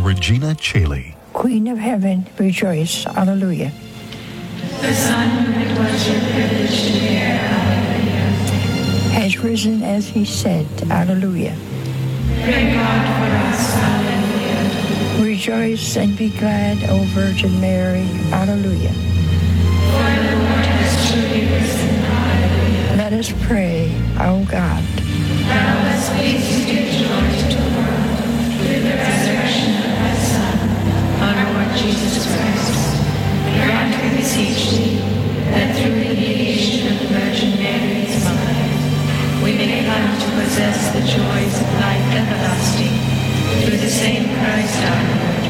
Regina Chaley. Queen of Heaven, rejoice. Hallelujah. The Son whom it was your privilege to bear, hallelujah, has risen as he said, hallelujah. Pray God for us, hallelujah. Rejoice and be glad, O Virgin Mary, hallelujah. For the Lord has truly risen, hallelujah. Let us pray, O God. Thou hast pleased to give joy to the world through the resurrection of thy Son, our Lord Jesus Christ. Grant, we beseech thee, that through the mediation of the Virgin Mary, his mother, we may come to possess the joys of life everlasting, through the same Christ our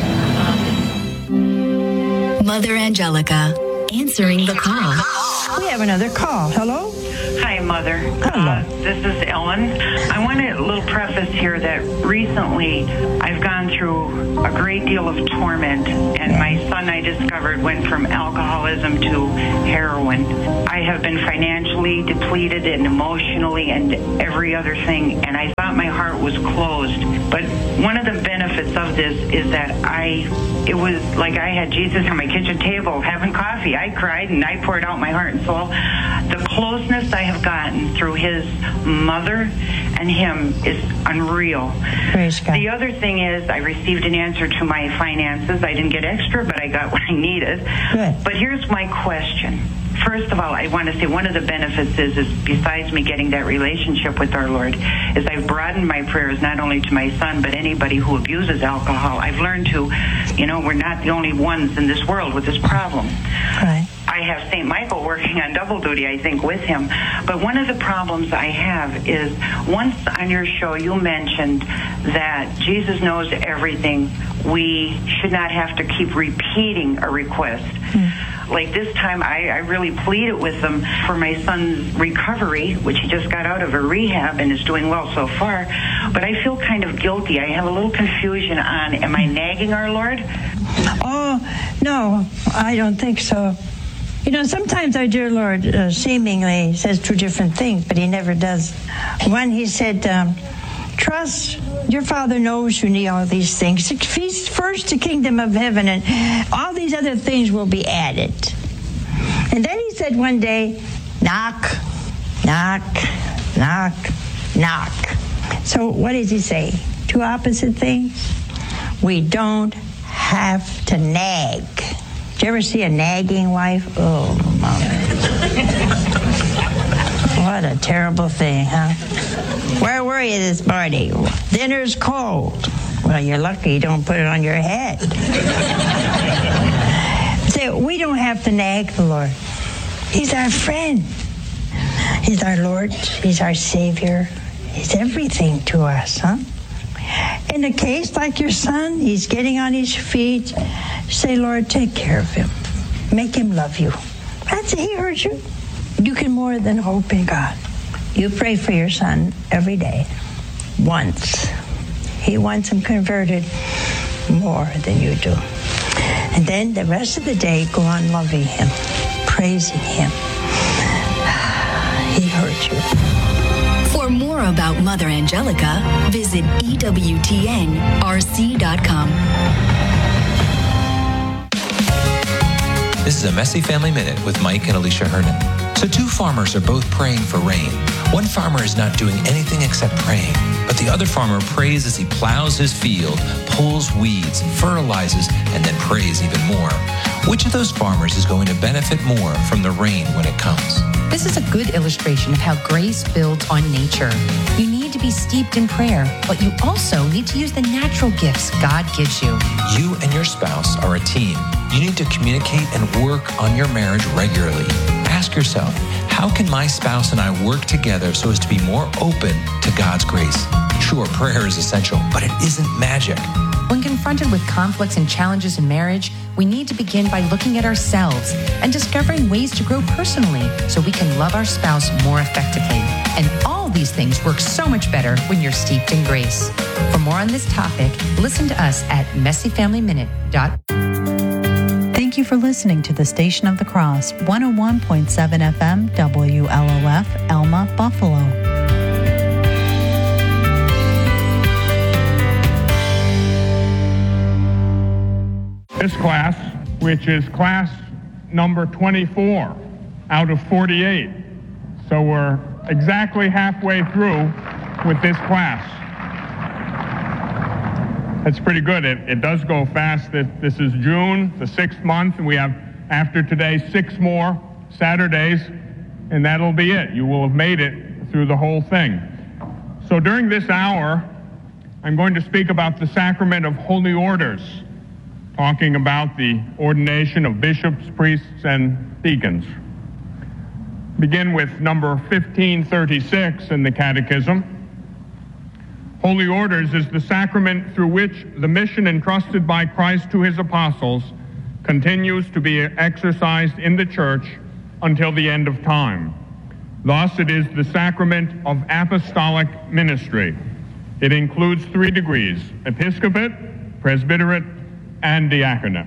Lord. Amen. Mother Angelica, answering the call. We have another call. Hello? Hi, Mother. Hello. This is Ellen. I want a little preface here that recently I've gone through a great deal of torment, and my son, I discovered, went from alcoholism to heroin. I have been financially depleted and emotionally and every other thing, and I thought my heart was closed. But one of the benefits of this is that it was like I had Jesus on my kitchen table having coffee. I cried and I poured out my heart and soul. The closeness I have gotten through his mother and him is unreal. Praise God. The other thing is I received an answer to my finances. I didn't get extra, but I got what I needed. Good. But here's my question. First of all, I want to say one of the benefits is besides me getting that relationship with our Lord, is I've broadened my prayers not only to my son, but anybody who abuses alcohol. I've learned to, we're not the only ones in this world with this problem. Right. I have St. Michael working on double duty, I think, with him. But one of the problems I have is once on your show you mentioned that Jesus knows everything. We should not have to keep repeating a request. Like this time, I really pleaded with him for my son's recovery, which he just got out of a rehab and is doing well so far. But I feel kind of guilty. I have a little confusion on, am I nagging our Lord? Oh, no, I don't think so. Sometimes our dear Lord seemingly says two different things, but he never does. One, he said, trust your Father knows you need all these things. Seek first the kingdom of heaven, and all these other things will be added. And then he said one day, knock, knock, knock, knock. So what does he say? Two opposite things? We don't have to nag. Did you ever see a nagging wife? Oh, Mama. What a terrible thing, huh? Where were you this morning? Dinner's cold. Well, you're lucky you don't put it on your head. So we don't have to nag the Lord. He's our friend. He's our Lord. He's our Savior. He's everything to us, huh? In a case like your son, he's getting on his feet. Say, Lord, take care of him. Make him love you. That's it. He heard you. You can more than hope in God. You pray for your son every day. Once. He wants him converted more than you do. And then the rest of the day, go on loving him, praising him. He heard you. For more about Mother Angelica, visit EWTNRC.com. This is a Messy Family Minute with Mike and Alicia Hernan. So two farmers are both praying for rain. One farmer is not doing anything except praying, but the other farmer prays as he plows his field, pulls weeds, fertilizes, and then prays even more. Which of those farmers is going to benefit more from the rain when it comes? This is a good illustration of how grace builds on nature. You need to be steeped in prayer, but you also need to use the natural gifts God gives you. You and your spouse are a team. You need to communicate and work on your marriage regularly. Ask yourself, how can my spouse and I work together so as to be more open to God's grace? Sure, prayer is essential, but it isn't magic. When confronted with conflicts and challenges in marriage, we need to begin by looking at ourselves and discovering ways to grow personally so we can love our spouse more effectively. And all these things work so much better when you're steeped in grace. For more on this topic, listen to us at messyfamilyminute.com. Thank you for listening to the Station of the Cross, 101.7 FM, WLOF, Elma, Buffalo. This class, which is class number 24 out of 48. So we're exactly halfway through with this class. That's pretty good. It does go fast. This is June, the 6th month, and we have, after today, 6 more Saturdays, and that'll be it. You will have made it through the whole thing. So during this hour, I'm going to speak about the sacrament of holy orders, talking about the ordination of bishops, priests, and deacons. Begin with number 1536 in the Catechism. Holy orders is the sacrament through which the mission entrusted by Christ to his apostles continues to be exercised in the Church until the end of time. Thus, it is the sacrament of apostolic ministry. It includes 3 degrees: episcopate, presbyterate, and diaconate.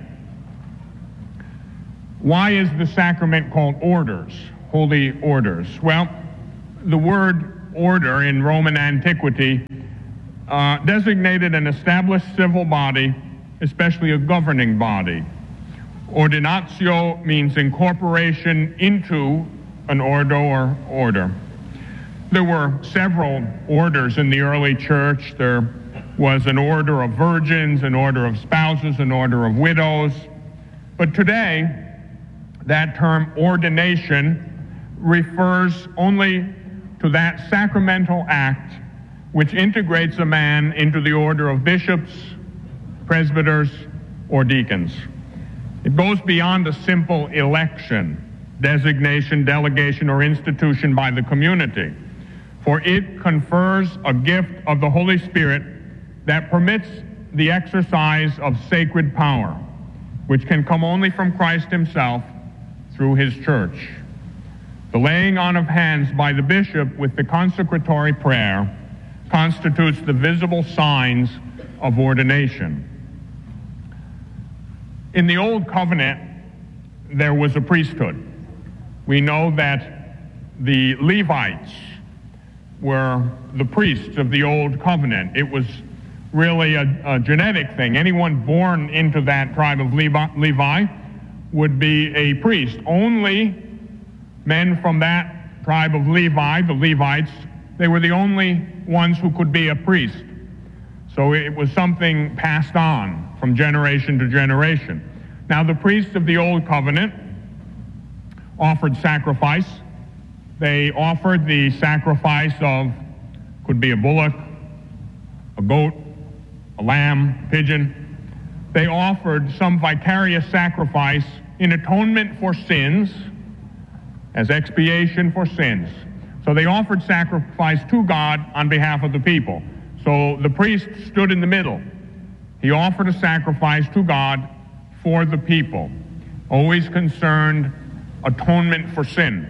Why is the sacrament called orders, holy orders? Well, the word order in Roman antiquity designated an established civil body, especially a governing body. Ordinatio means incorporation into an ordo or order. There were several orders in the early church. There was an order of virgins, an order of spouses, an order of widows. But today, that term ordination refers only to that sacramental act which integrates a man into the order of bishops, presbyters, or deacons. It goes beyond a simple election, designation, delegation, or institution by the community, for it confers a gift of the Holy Spirit that permits the exercise of sacred power, which can come only from Christ himself through his church. The laying on of hands by the bishop with the consecratory prayer constitutes the visible signs of ordination. In the Old Covenant, there was a priesthood. We know that the Levites were the priests of the Old Covenant. It was really a genetic thing. Anyone born into that tribe of Levi would be a priest. Only men from that tribe of Levi, the Levites, they were the only ones who could be a priest. So it was something passed on from generation to generation. Now, the priests of the Old Covenant offered sacrifice. They offered the sacrifice of, could be a bullock, a goat, a lamb, a pigeon. They offered some vicarious sacrifice in atonement for sins, as expiation for sins. So they offered sacrifice to God on behalf of the people. So the priest stood in the middle. He offered a sacrifice to God for the people, always concerned atonement for sin.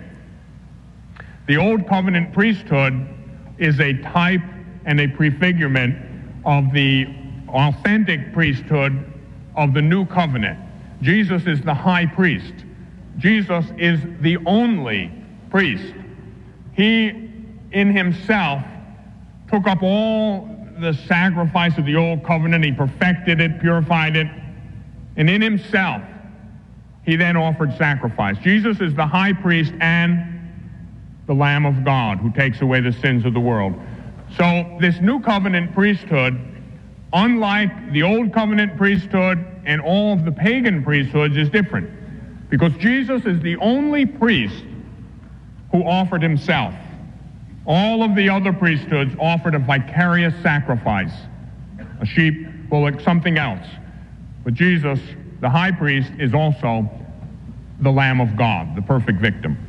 The Old Covenant priesthood is a type and a prefigurement of the authentic priesthood of the New Covenant. Jesus is the high priest. Jesus is the only priest. He, in himself, took up all the sacrifice of the Old Covenant. He perfected it, purified it, and in himself, he then offered sacrifice. Jesus is the high priest and the Lamb of God who takes away the sins of the world. So this New Covenant priesthood, unlike the Old Covenant priesthood and all of the pagan priesthoods, is different, because Jesus is the only priest who offered himself. All of the other priesthoods offered a vicarious sacrifice, a sheep, bullock, something else. But Jesus, the high priest, is also the Lamb of God, the perfect victim.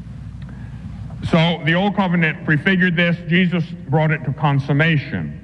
So the Old Covenant prefigured this. Jesus brought it to consummation.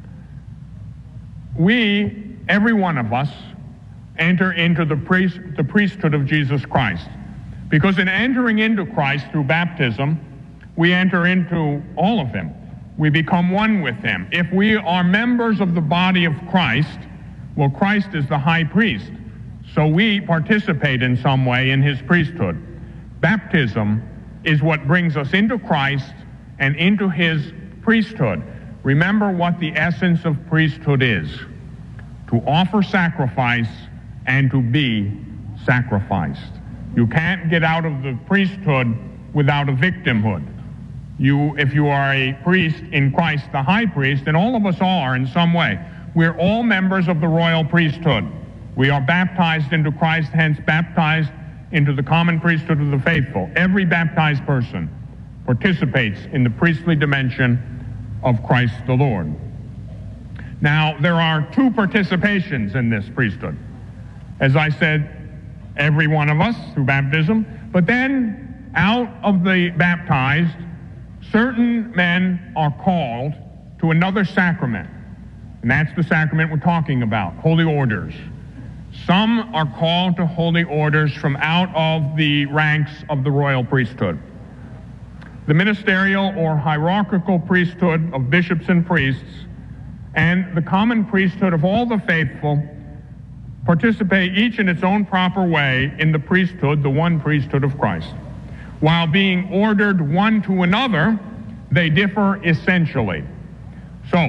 We, every one of us, enter into the priesthood of Jesus Christ. Because in entering into Christ through baptism, we enter into all of him. We become one with him. If we are members of the body of Christ, well, Christ is the high priest. So we participate in some way in his priesthood. Baptism is what brings us into Christ and into his priesthood. Remember what the essence of priesthood is: to offer sacrifice and to be sacrificed. You can't get out of the priesthood without a victimhood. If you are a priest in Christ the high priest, and all of us are in some way, we're all members of the royal priesthood. We are baptized into Christ, hence baptized into the common priesthood of the faithful. Every baptized person participates in the priestly dimension of Christ the Lord. Now, there are two participations in this priesthood. As I said, every one of us through baptism, but then out of the baptized, certain men are called to another sacrament, and that's the sacrament we're talking about, holy orders. Some are called to holy orders from out of the ranks of the royal priesthood. The ministerial or hierarchical priesthood of bishops and priests and the common priesthood of all the faithful participate each in its own proper way in the priesthood, the one priesthood of Christ. While being ordered one to another, they differ essentially. So,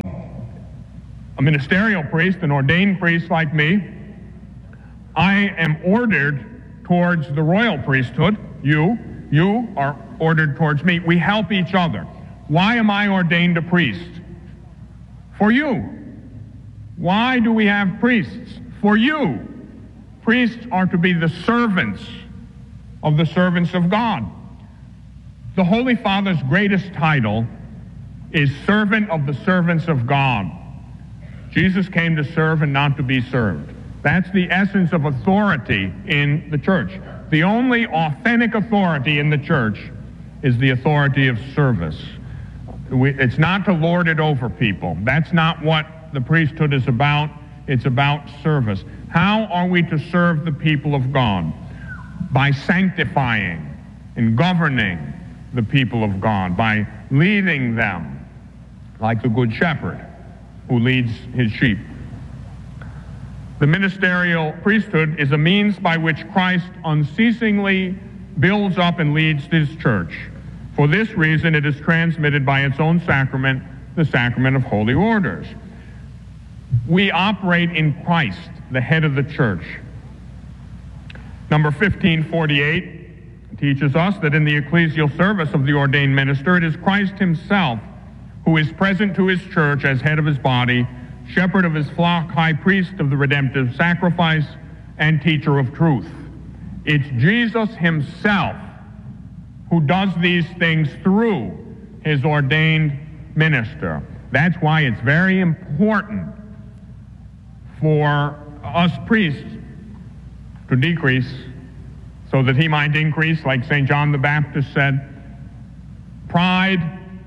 a ministerial priest, an ordained priest like me, I am ordered towards the royal priesthood. You are ordered towards me. We help each other. Why am I ordained a priest? For you. Why do we have priests? For you. Priests are to be the servants of the servants of God. The Holy Father's greatest title is servant of the servants of God. Jesus came to serve and not to be served. That's the essence of authority in the church. The only authentic authority in the church is the authority of service. It's not to lord it over people. That's not what the priesthood is about. It's about service. How are we to serve the people of God? By sanctifying and governing the people of God, by leading them like the good shepherd who leads his sheep. The ministerial priesthood is a means by which Christ unceasingly builds up and leads his church. For this reason, it is transmitted by its own sacrament, the sacrament of holy orders. We operate in Christ, the head of the church. Number 1548 teaches us that in the ecclesial service of the ordained minister, it is Christ himself who is present to his church as head of his body, shepherd of his flock, high priest of the redemptive sacrifice, and teacher of truth. It's Jesus himself who does these things through his ordained minister. That's why it's very important for us priests to decrease so that he might increase, like St. John the Baptist said. Pride,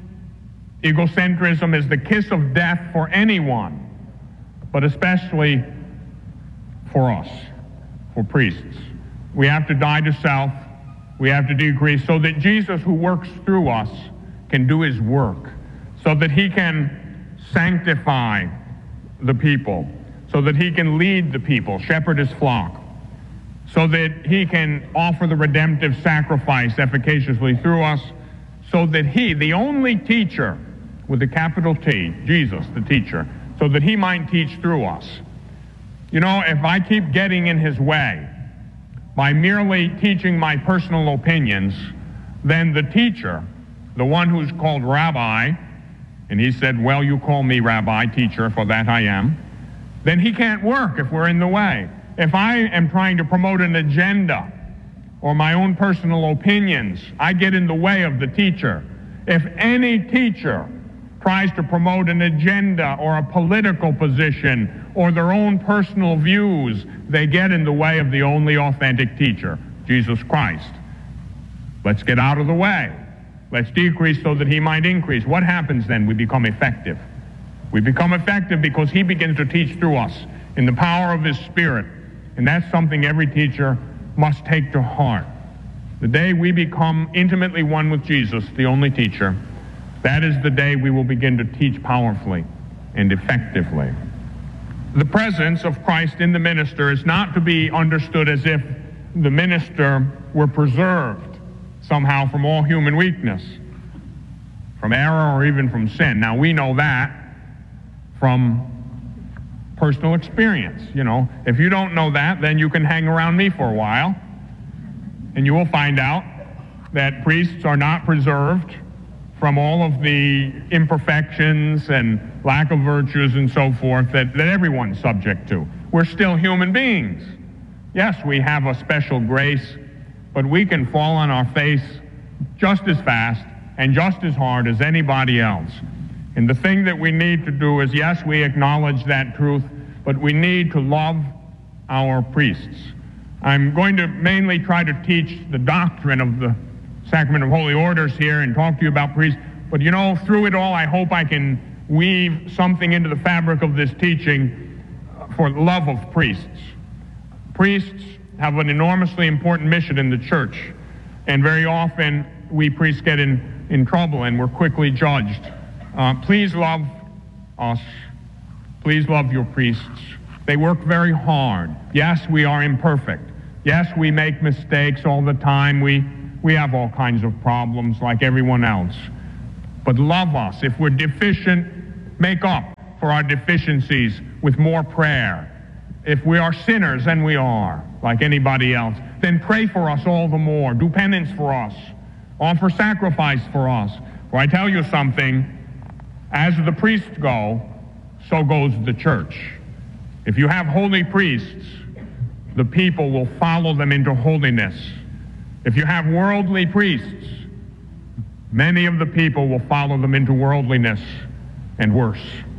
egocentrism is the kiss of death for anyone, but especially for us, for priests. We have to die to self. We have to decrease so that Jesus, who works through us, can do his work, so that he can sanctify the people, so that he can lead the people, shepherd his flock, so that he can offer the redemptive sacrifice efficaciously through us, so that he, the only teacher with a capital T, Jesus, the teacher, so that he might teach through us. You know, if I keep getting in his way by merely teaching my personal opinions, then the teacher, the one who's called rabbi, and he said, well, you call me rabbi, teacher, for that I am, then he can't work if we're in the way. If I am trying to promote an agenda or my own personal opinions, I get in the way of the teacher. If any teacher tries to promote an agenda or a political position or their own personal views, they get in the way of the only authentic teacher, Jesus Christ. Let's get out of the way. Let's decrease so that he might increase. What happens then? We become effective. We become effective because he begins to teach through us in the power of his Spirit. And that's something every teacher must take to heart. The day we become intimately one with Jesus, the only teacher, that is the day we will begin to teach powerfully and effectively. The presence of Christ in the minister is not to be understood as if the minister were preserved somehow from all human weakness, from error or even from sin. Now, we know that from personal experience. If you don't know that, then you can hang around me for a while, and you will find out that priests are not preserved from all of the imperfections and lack of virtues and so forth that everyone's subject to. We're still human beings. Yes, we have a special grace, but we can fall on our face just as fast and just as hard as anybody else. And the thing that we need to do is, yes, we acknowledge that truth, but we need to love our priests. I'm going to mainly try to teach the doctrine of the Sacrament of Holy Orders here and talk to you about priests, but through it all, I hope I can weave something into the fabric of this teaching for love of priests. Priests have an enormously important mission in the church, and very often we priests get in trouble and we're quickly judged. Please love us. Please love your priests. They work very hard. Yes, we are imperfect. Yes, we make mistakes all the time. We have all kinds of problems like everyone else. But love us. If we're deficient, make up for our deficiencies with more prayer. If we are sinners, and we are, like anybody else, then pray for us all the more. Do penance for us. Offer sacrifice for us. For I tell you something, as the priests go, so goes the church. If you have holy priests, the people will follow them into holiness. If you have worldly priests, many of the people will follow them into worldliness and worse.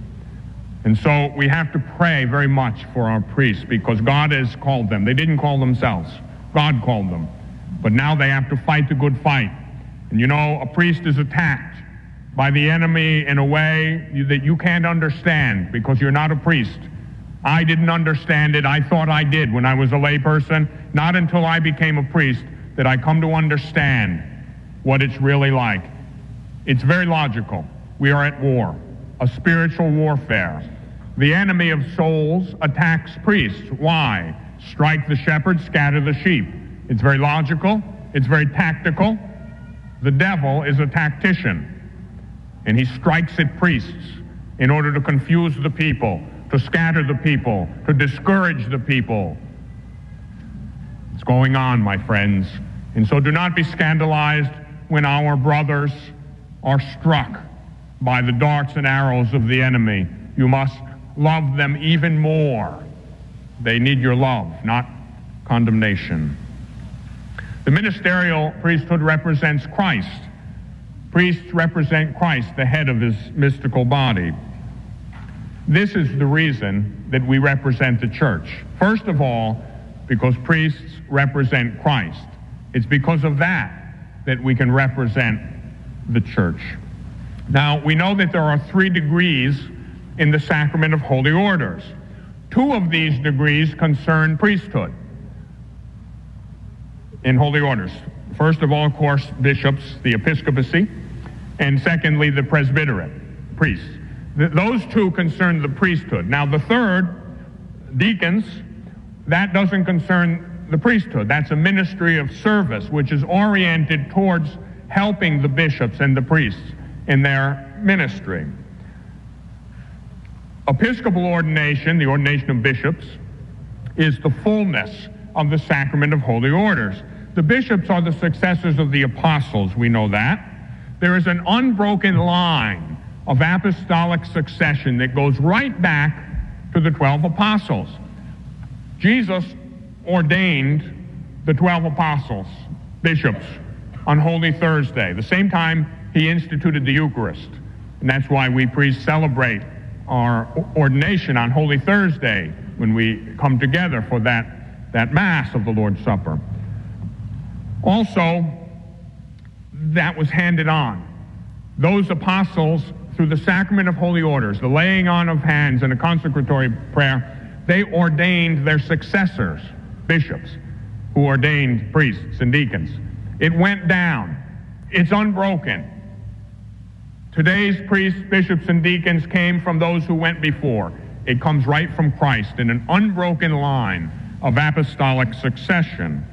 And so we have to pray very much for our priests because God has called them. They didn't call themselves. God called them. But now they have to fight the good fight. And a priest is attacked by the enemy in a way that you can't understand because you're not a priest. I didn't understand it. I thought I did when I was a layperson. Not until I became a priest did I come to understand what it's really like. It's very logical. We are at war, a spiritual warfare. The enemy of souls attacks priests. Why? Strike the shepherd, scatter the sheep. It's very logical. It's very tactical. The devil is a tactician, and he strikes at priests in order to confuse the people, to scatter the people, to discourage the people. It's going on, my friends. And so do not be scandalized when our brothers are struck by the darts and arrows of the enemy. You must love them even more. They need your love, not condemnation. The ministerial priesthood represents Christ. Priests represent Christ, the head of his mystical body. This is the reason that we represent the church. First of all, because priests represent Christ. It's because of that we can represent the church. Now, we know that there are 3 degrees in the Sacrament of Holy Orders. 2 of these degrees concern priesthood in Holy Orders. First of all, of course, bishops, the episcopacy, and secondly, the presbyterate, priests. Those 2 concern the priesthood. Now, the third, deacons, that doesn't concern the priesthood. That's a ministry of service, which is oriented towards helping the bishops and the priests in their ministry. Episcopal ordination, the ordination of bishops, is the fullness of the Sacrament of Holy Orders. The bishops are the successors of the apostles, we know that. There is an unbroken line of apostolic succession that goes right back to the 12 apostles. Jesus ordained the 12 apostles, bishops, on Holy Thursday, the same time he instituted the Eucharist. And that's why we priests celebrate our ordination on Holy Thursday when we come together for that Mass of the Lord's Supper. Also, that was handed on. Those apostles, through the Sacrament of Holy Orders, the laying on of hands and a consecratory prayer, they ordained their successors, bishops, who ordained priests and deacons. It went down. It's unbroken. Today's priests, bishops, and deacons came from those who went before. It comes right from Christ in an unbroken line of apostolic succession.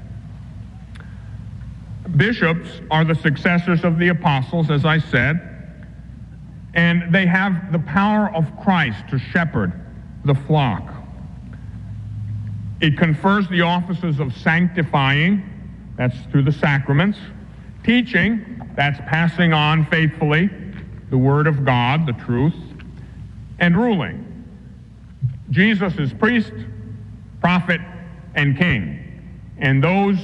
Bishops are the successors of the apostles, as I said, and they have the power of Christ to shepherd the flock. It confers the offices of sanctifying, that's through the sacraments, teaching, that's passing on faithfully the Word of God, the truth, and ruling. Jesus is priest, prophet, and king. And those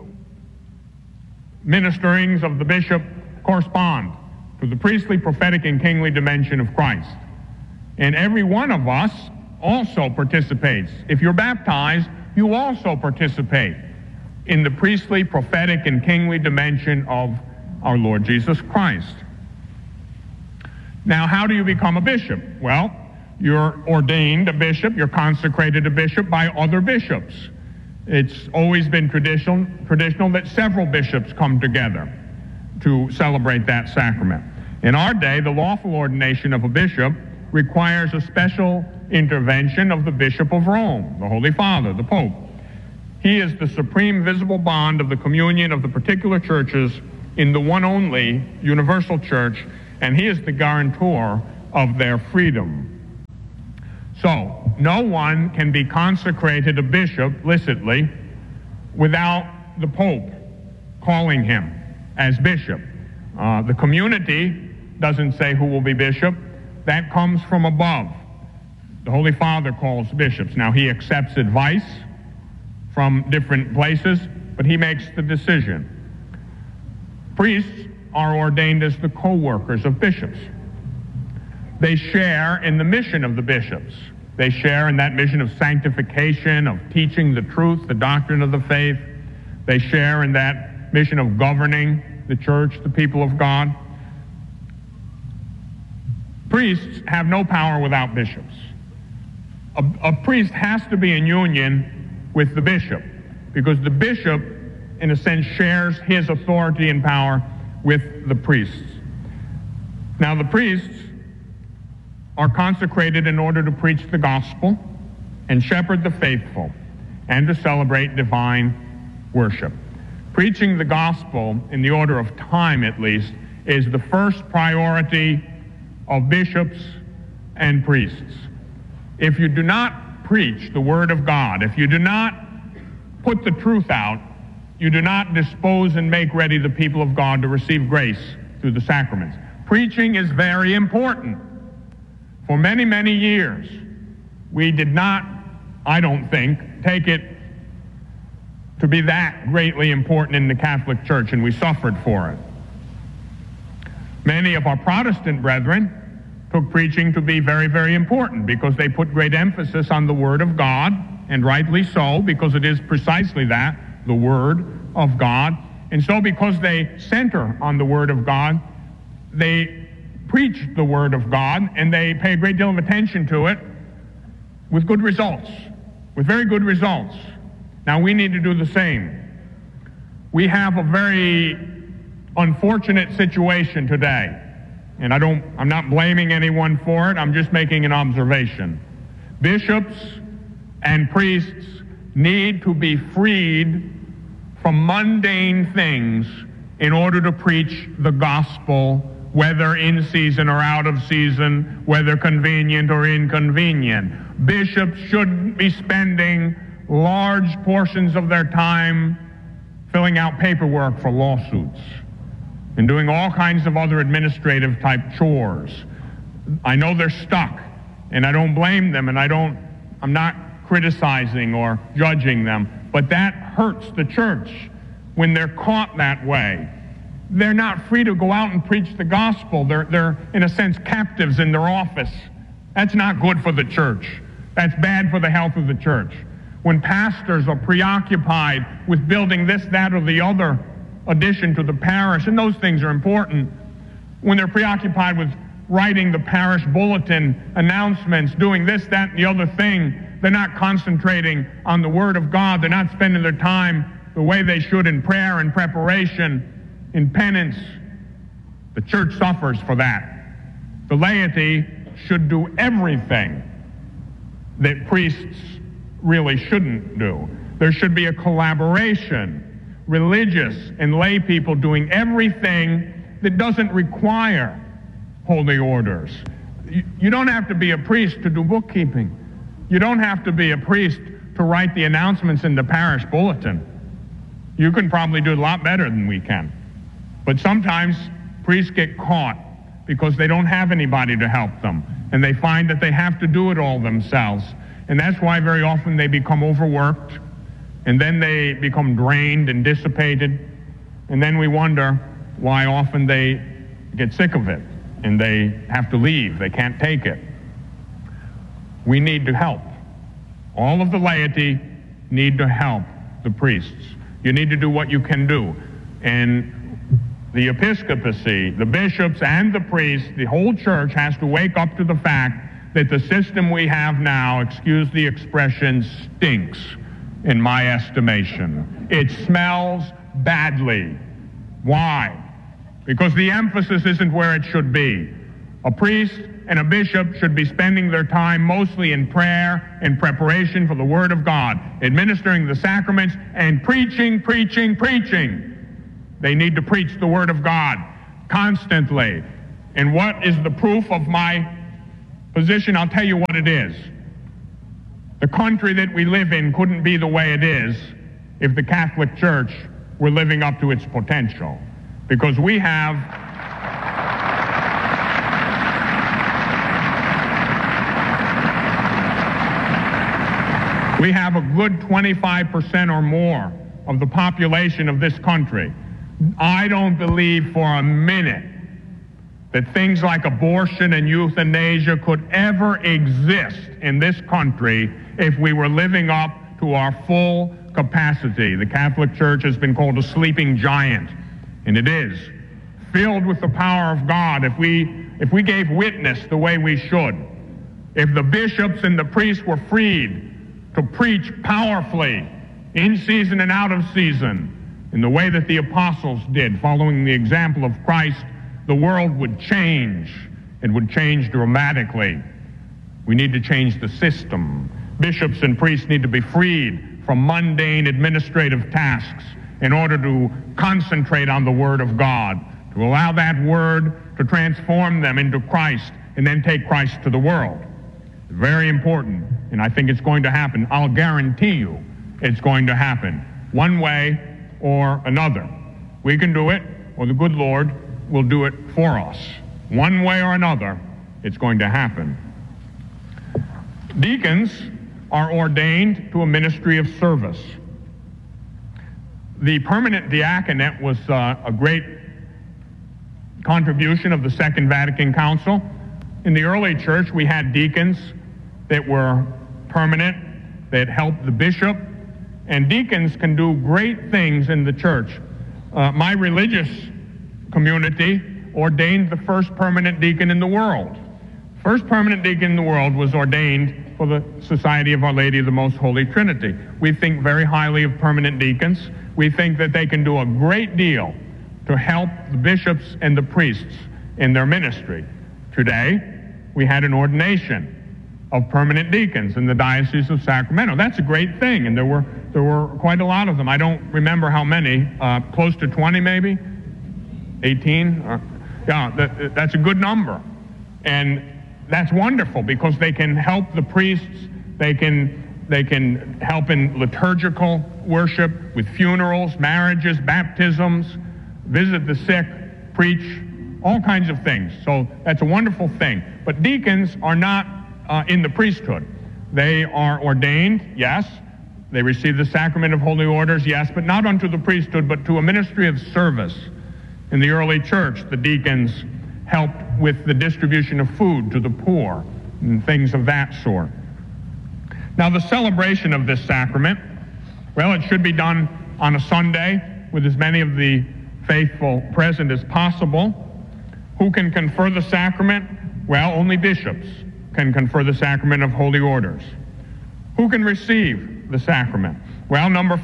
ministerings of the bishop correspond to the priestly, prophetic, and kingly dimension of Christ. And every one of us also participates. If you're baptized, you also participate in the priestly, prophetic, and kingly dimension of our Lord Jesus Christ. Now, how do you become a bishop? Well, you're ordained a bishop, you're consecrated a bishop by other bishops. It's always been traditional that several bishops come together to celebrate that sacrament. In our day, the lawful ordination of a bishop requires a special intervention of the Bishop of Rome, the Holy Father, the Pope. He is the supreme visible bond of the communion of the particular churches in the one only universal church, and he is the guarantor of their freedom. So, no one can be consecrated a bishop licitly without the Pope calling him as bishop. The community doesn't say who will be bishop. That comes from above. The Holy Father calls bishops. Now, he accepts advice from different places, but he makes the decision. Priests are ordained as the co-workers of bishops. They share in the mission of the bishops. They share in that mission of sanctification, of teaching the truth, the doctrine of the faith. They share in that mission of governing the church, the people of God. Priests have no power without bishops. A priest has to be in union with the bishop, because the bishop, in a sense, shares his authority and power with the priests. Now, the priests are consecrated in order to preach the gospel and shepherd the faithful and to celebrate divine worship. Preaching the gospel, in the order of time at least, is the first priority of bishops and priests. If you do not preach the Word of God, if you do not put the truth out, you do not dispose and make ready the people of God to receive grace through the sacraments. Preaching is very important. For many, many years, we did not, I don't think, take it to be that greatly important in the Catholic Church, and we suffered for it. Many of our Protestant brethren took preaching to be very, very important because they put great emphasis on the Word of God, and rightly so, because it is precisely that, the Word of God. And so because they center on the Word of God, they preach the Word of God, and they pay a great deal of attention to it with good results, with very good results. Now, we need to do the same. We have a very unfortunate situation today, and I'm not blaming anyone for it, I'm just making an observation. Bishops and priests need to be freed from mundane things in order to preach the gospel, whether in season or out of season, whether convenient or inconvenient. Bishops shouldn't be spending large portions of their time filling out paperwork for lawsuits and doing all kinds of other administrative type chores. I know they're stuck, and I don't blame them, and I'm not criticizing or judging them, but that hurts the church when they're caught that way. They're not free to go out and preach the gospel. They're in a sense, captives in their office. That's not good for the church. That's bad for the health of the church. When pastors are preoccupied with building this, that, or the other addition to the parish, and those things are important, when they're preoccupied with writing the parish bulletin announcements, doing this, that, and the other thing, they're not concentrating on the Word of God. They're not spending their time the way they should in prayer and preparation, in penance. The church suffers for that. The laity should do everything that priests really shouldn't do. There should be a collaboration, religious and lay people doing everything that doesn't require holy orders. You don't have to be a priest to do bookkeeping. You don't have to be a priest to write the announcements in the parish bulletin. You can probably do it a lot better than we can. But sometimes priests get caught because they don't have anybody to help them, and they find that they have to do it all themselves. And that's why very often they become overworked, and then they become drained and dissipated, and then we wonder why often they get sick of it, and they have to leave. They can't take it. We need to help. All of the laity need to help the priests. You need to do what you can do. And the episcopacy, the bishops and the priests, the whole church has to wake up to the fact that the system we have now, excuse the expression, stinks, in my estimation. It smells badly. Why? Because the emphasis isn't where it should be. A priest and a bishop should be spending their time mostly in prayer and preparation for the Word of God, administering the sacraments, and preaching. They need to preach the Word of God constantly. And what is the proof of my position? I'll tell you what it is. The country that we live in couldn't be the way it is if the Catholic Church were living up to its potential. Because we have a good 25% or more of the population of this country. I don't believe for a minute that things like abortion and euthanasia could ever exist in this country if we were living up to our full capacity. The Catholic Church has been called a sleeping giant, and it is. Filled with the power of God, if we gave witness the way we should, if the bishops and the priests were freed to preach powerfully, in season and out of season, in the way that the apostles did, following the example of Christ, the world would change. It would change dramatically. We need to change the system. Bishops and priests need to be freed from mundane administrative tasks in order to concentrate on the Word of God, to allow that Word to transform them into Christ and then take Christ to the world. Very important, and I think it's going to happen. I'll guarantee you it's going to happen, one way or another. We can do it, or the good Lord will do it for us. One way or another, it's going to happen. Deacons are ordained to a ministry of service. The permanent diaconate was a great contribution of the Second Vatican Council. In the early church, we had deacons that were permanent, that helped the bishop, and deacons can do great things in the church. My religious community ordained the first permanent deacon in the world. First permanent deacon in the world was ordained for the Society of Our Lady of the Most Holy Trinity. We think very highly of permanent deacons. We think that they can do a great deal to help the bishops and the priests in their ministry. Today, we had an ordination of permanent deacons in the Diocese of Sacramento. That's a great thing, and there were quite a lot of them. I don't remember how many, close to 20 maybe, 18. That's a good number, and that's wonderful because they can help the priests. They can help in liturgical worship, with funerals, marriages, baptisms, visit the sick, preach, all kinds of things. So that's a wonderful thing. But deacons are not in the priesthood. They are ordained, yes. They receive the sacrament of holy orders, yes, but not unto the priesthood, but to a ministry of service. In the early church, the deacons helped with the distribution of food to the poor and things of that sort. Now, the celebration of this sacrament, well, it should be done on a Sunday with as many of the faithful present as possible. Who can confer the sacrament? Well, only bishops can confer the sacrament of holy orders. Who can receive the sacrament? Well, number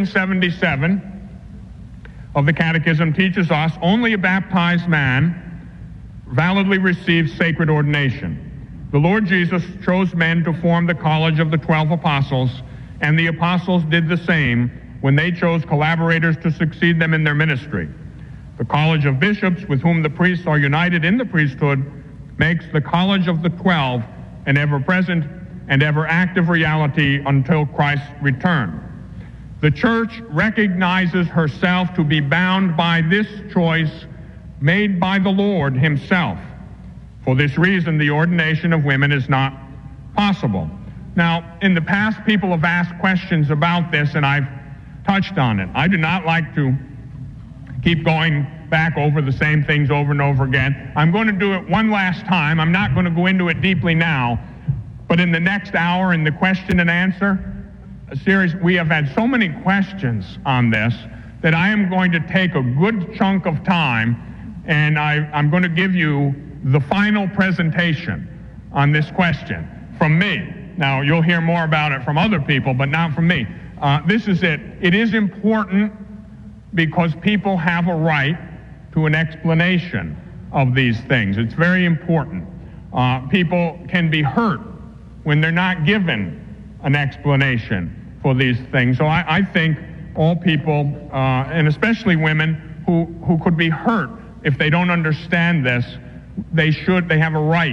1577 of the Catechism teaches us only a baptized man validly receives sacred ordination. The Lord Jesus chose men to form the college of the 12 apostles, and the apostles did the same when they chose collaborators to succeed them in their ministry. The college of bishops, with whom the priests are united in the priesthood, makes the college of the 12 an ever-present and ever active reality until Christ's return. The church recognizes herself to be bound by this choice made by the Lord himself. For this reason, the ordination of women is not possible. Now, in the past, people have asked questions about this, and I've touched on it. I do not like to keep going back over the same things over and over again. I'm going to do it one last time. I'm not going to go into it deeply now, but in the next hour in the question and answer series, we have had so many questions on this that I am going to take a good chunk of time, and I'm going to give you the final presentation on this question from me. Now, you'll hear more about it from other people, but not from me. This is it. It is important because people have a right to an explanation of these things. It's very important. People can be hurt when they're not given an explanation for these things. So I think all people, and especially women who could be hurt if they don't understand this, they have a right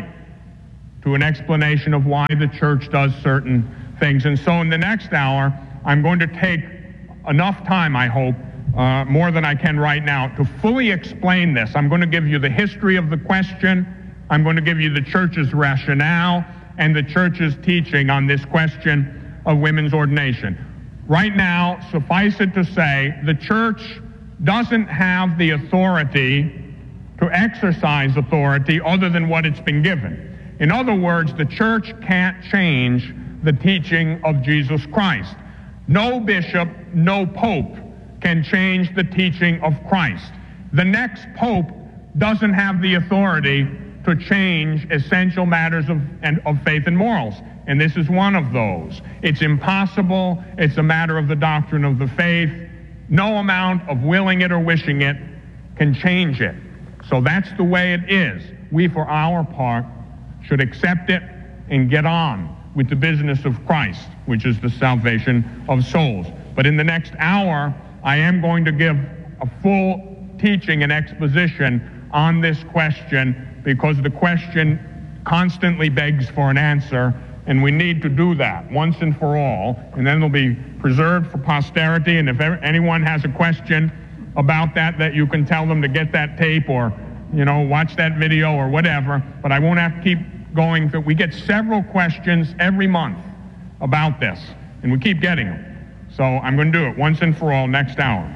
to an explanation of why the church does certain things. And so in the next hour, I'm going to take enough time, I hope, more than I can right now, to fully explain this. I'm going to give you the history of the question. I'm going to give you the church's rationale and the church's teaching on this question of women's ordination. Right now, suffice it to say, the church doesn't have the authority to exercise authority other than what it's been given. In other words, the church can't change the teaching of Jesus Christ. No bishop, no pope can change the teaching of Christ. The next pope doesn't have the authority to change essential matters of faith and morals, and this is one of those. It's impossible. It's a matter of the doctrine of the faith. No amount of willing it or wishing it can change it. So that's the way it is. We, for our part, should accept it and get on with the business of Christ, which is the salvation of souls. But in the next hour, I am going to give a full teaching and exposition on this question, because the question constantly begs for an answer, and we need to do that once and for all, and then it'll be preserved for posterity. And if anyone has a question about that you can tell them to get that tape or, watch that video or whatever, but I won't have to keep going through. We get several questions every month about this, and we keep getting them. So I'm going to do it once and for all next hour.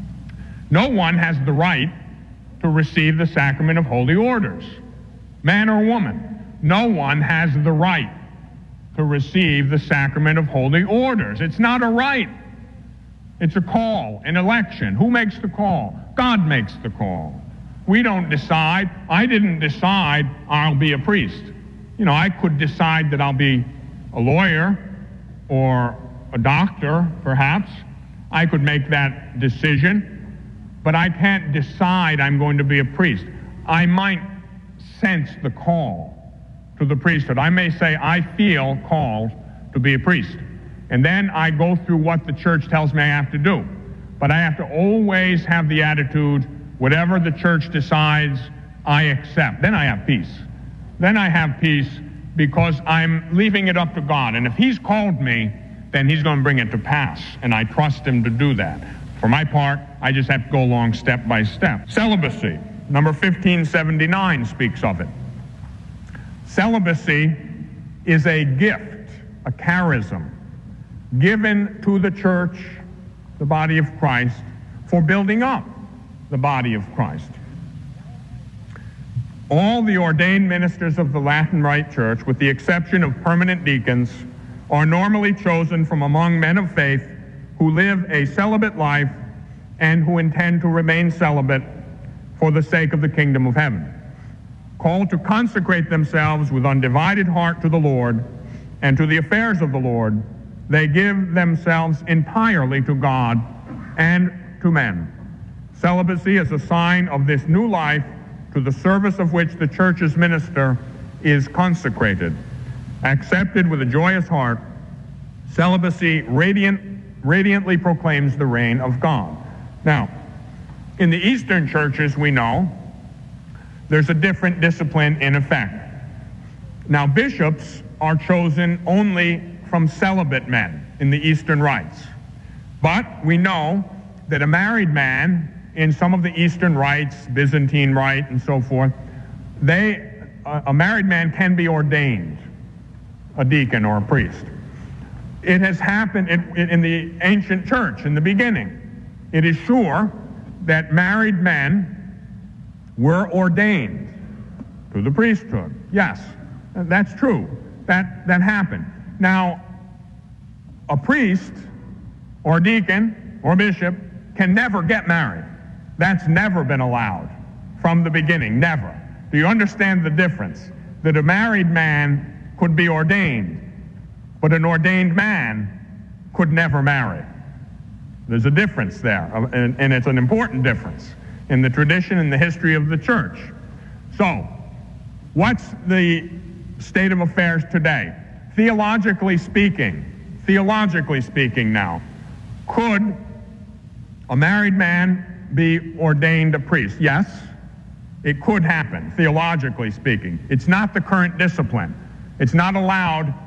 No one has the right to receive the sacrament of holy orders, man or woman. No one has the right to receive the sacrament of holy orders. It's not a right. It's a call, an election. Who makes the call? God makes the call. We don't decide. I didn't decide I'll be a priest. I could decide that I'll be a lawyer or a doctor, perhaps. I could make that decision, but I can't decide I'm going to be a priest. I might sense the call to the priesthood. I may say, I feel called to be a priest. And then I go through what the church tells me I have to do. But I have to always have the attitude, whatever the church decides, I accept. Then I have peace. Then I have peace because I'm leaving it up to God. And if he's called me, then he's going to bring it to pass. And I trust him to do that. For my part, I just have to go along step by step. Celibacy, number 1579 speaks of it. Celibacy is a gift, a charism, given to the church, the body of Christ, for building up the body of Christ. All the ordained ministers of the Latin Rite Church, with the exception of permanent deacons, are normally chosen from among men of faith who live a celibate life and who intend to remain celibate for the sake of the kingdom of heaven. Called to consecrate themselves with undivided heart to the Lord and to the affairs of the Lord, they give themselves entirely to God and to men. Celibacy is a sign of this new life to the service of which the church's minister is consecrated. Accepted with a joyous heart, celibacy radiantly proclaims the reign of God. Now, in the Eastern churches, we know there's a different discipline in effect. Now, bishops are chosen only from celibate men in the Eastern rites. But we know that a married man in some of the Eastern rites, Byzantine rite and so forth, a married man can be ordained a deacon or a priest. It has happened in the ancient church in the beginning. It is sure that married men were ordained to the priesthood. Yes, that's true. That happened. Now, a priest or deacon or bishop can never get married. That's never been allowed from the beginning, never. Do you understand the difference? That a married man could be ordained, but an ordained man could never marry. There's a difference there, and it's an important difference in the tradition and the history of the church. So, what's the state of affairs today? Theologically speaking now, could a married man be ordained a priest? Yes, it could happen, theologically speaking. It's not the current discipline. It's not allowed